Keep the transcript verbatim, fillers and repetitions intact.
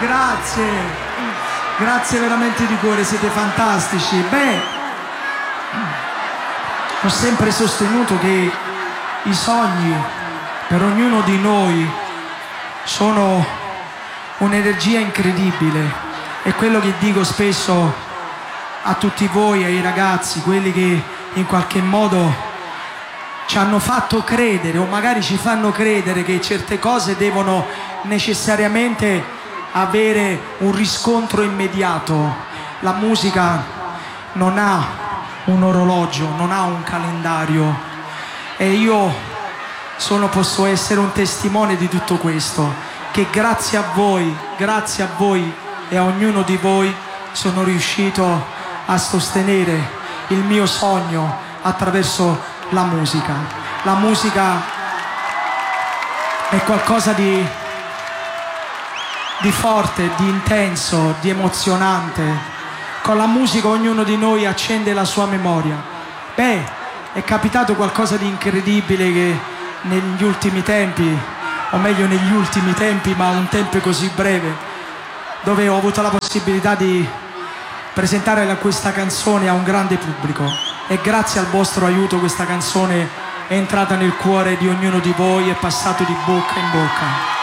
grazie, grazie veramente di cuore, siete fantastici. Beh, ho sempre sostenuto che i sogni per ognuno di noi sono un'energia incredibile. È quello che dico spesso a tutti voi, ai ragazzi, quelli che in qualche modo ci hanno fatto credere o magari ci fanno credere che certe cose devono necessariamente avere un riscontro immediato. La musica non ha un orologio, non ha un calendario, e io sono, posso essere un testimone di tutto questo, che grazie a voi, grazie a voi e a ognuno di voi sono riuscito a sostenere il mio sogno attraverso la musica. La musica è qualcosa di, di forte, di intenso, di emozionante. Con la musica ognuno di noi accende la sua memoria. Beh, è capitato qualcosa di incredibile che negli ultimi tempi, o meglio negli ultimi tempi, ma un tempo così breve, dove ho avuto la possibilità di presentare questa canzone a un grande pubblico, e grazie al vostro aiuto questa canzone è entrata nel cuore di ognuno di voi, è passato di bocca in bocca.